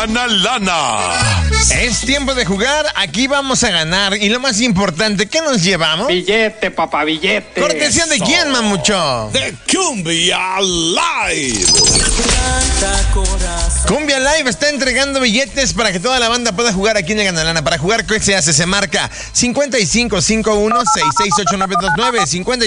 gana lana. Es tiempo de jugar, aquí vamos a ganar. Y lo más importante, ¿qué nos llevamos? Billete, papá, billete. ¿Cortesía de quién, mamucho? De Cumbia Live. Cumbia Live está entregando billetes para que toda la banda pueda jugar aquí en el Gana Lana. Para jugar, ¿qué se hace? Se marca 5551-668929,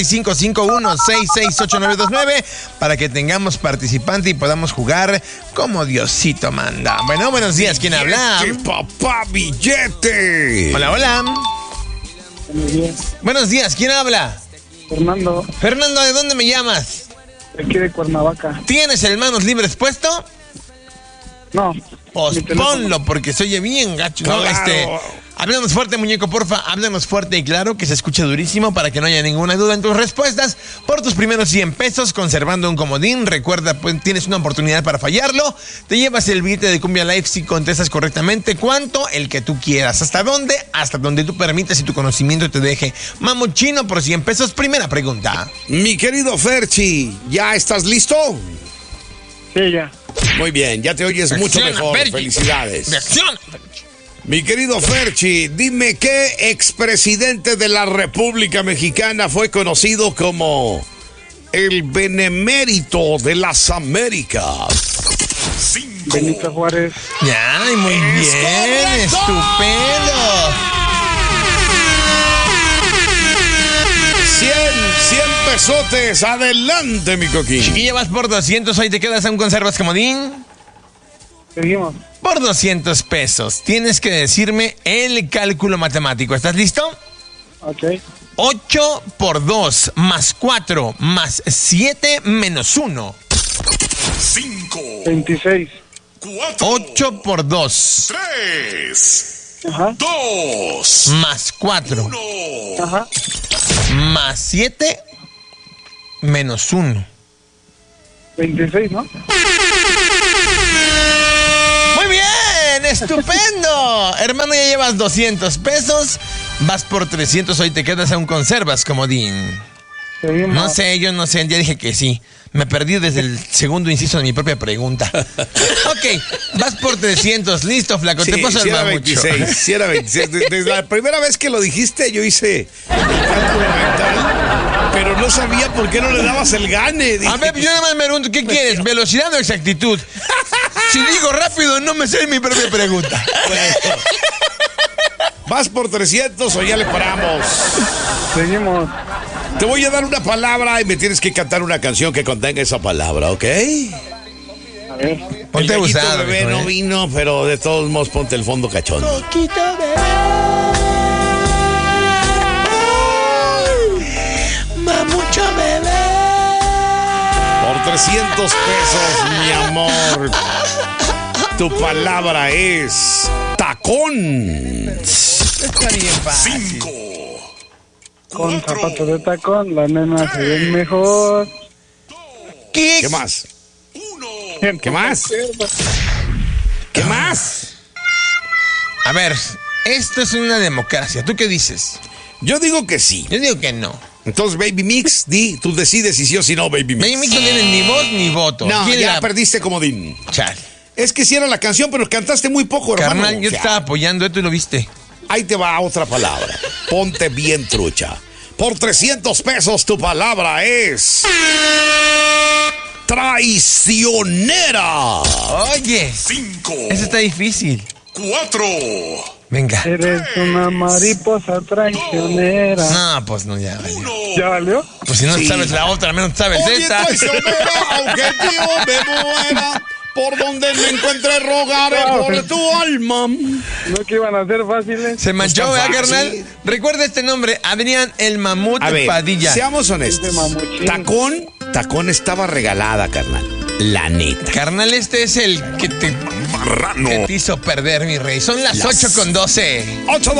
5551-668929, para que tengamos participante y podamos jugar como Diosito manda. Bueno, buenos días, ¿quién habla? Billete, papá, billete. Hola, hola. Buenos días. Buenos días, ¿quién habla? Fernando, Fernando, ¿de dónde me llamas? de aquí de Cuernavaca. ¿Tienes el manos libres puesto? No. Pues mi teléfono. ponlo, porque se oye bien gacho, ¿no? Claro. Háblanos fuerte, muñeco, porfa. Háblanos fuerte y claro, que se escuche durísimo para que no haya ninguna duda en tus respuestas. Por tus primeros 100 pesos, conservando un comodín. Recuerda, pues, tienes una oportunidad para fallarlo. Te llevas el billete de Cumbia Live si contestas correctamente. ¿Cuánto? El que tú quieras. ¿Hasta dónde? Hasta donde tú permitas y tu conocimiento te deje. Mamuchino por 100 pesos. Primera pregunta. Mi querido Ferchi, ¿ya estás listo? Sí, ya. Muy bien, ya te oyes mucho Reacciona, mejor. Ferchi. Felicidades. Reacciona. Mi querido Ferchi, dime qué expresidente de la República Mexicana fue conocido como el benemérito de las Américas. Benito Juárez. Ya, y muy bien. correcto. Estupendo. 100 pesotes. Adelante, mi coquín. Chiquilla, vas por 200. Hoy te quedas aún conservas comodín. Seguimos. Por 200 pesos, tienes que decirme el cálculo matemático. ¿Estás listo? Ok. 8 por 2 más 4 más 7 menos 1. 26. 8 por 2 3, Ajá. 2, más 4 Ajá. más 7 menos 1. 26, ¿no? Muy bien, estupendo. Hermano, ya llevas 200 pesos. Vas por 300, hoy te quedas aún conservas, comodín. Seguimos. No sé, yo no sé, ya dije que sí. Me perdí desde el segundo inciso de mi propia pregunta. Ok, vas por 300, listo, flaco, te paso el era mamucho. 26, sí era 26. Desde la primera vez que lo dijiste, yo hice cálculo mental, pero no sabía por qué no le dabas el gane. A ver, yo nada más me pregunto, ¿qué quieres? ¿Velocidad o exactitud? Si digo rápido, no me sé mi propia pregunta. ¿Vas por 300 o ya le paramos? Seguimos. Te voy a dar una palabra y me tienes que cantar una canción que contenga esa palabra, ¿ok? A ver. Ponte el gallito abusado, bebé mijo, no vino, pero de todos modos ponte el fondo cachón. Mamucho bebé. Por 300 pesos, mi amor. Tu palabra es tacón. Está bien fácil. Con zapatos de tacón, las nenas se ven mejor. ¿Qué más? ¿Qué más? ¿Qué más? A ver, esto es una democracia. ¿Tú qué dices? Yo digo que sí. Yo digo que no. Entonces, Baby Mix, tú decides si sí o si no, Baby Mix. Baby Mix no tiene ni voz ni voto. No, ¿Quién ya la- perdiste comodín. Chale. Es que sí era la canción, pero cantaste muy poco, hermano. Carnal, yo te O sea, estaba apoyando, tú lo viste. ahí te va otra palabra. Ponte bien trucha. Por 300 pesos tu palabra es traicionera. Oye, 5, eso está difícil. 4, Venga. Eres una mariposa traicionera. No, pues no, ya valió. ¿Ya valió? Pues si no Sí. sabes la otra, al menos sabes Oye, esta. traicionera, aunque yo me muera, por donde me encuentre rogaré por tu alma. ¿No que iban a ser fáciles? Se manchó, Está ¿verdad, fácil. carnal? Recuerda este nombre, Adrián el Mamut A ver, Padilla. seamos honestos. Este mamuchín. Tacón estaba regalada, carnal. La neta. Carnal, este es el que te hizo perder, mi rey. Son las 8:12. 8